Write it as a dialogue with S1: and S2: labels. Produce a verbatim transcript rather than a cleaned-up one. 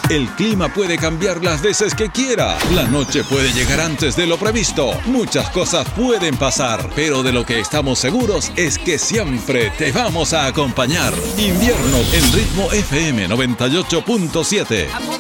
S1: El clima puede cambiar las veces que quiera. La noche puede llegar antes de lo previsto. Muchas cosas pueden pasar, pero de lo que estamos seguros es que siempre te vamos a acompañar. Invierno en Ritmo F M noventa y ocho punto siete.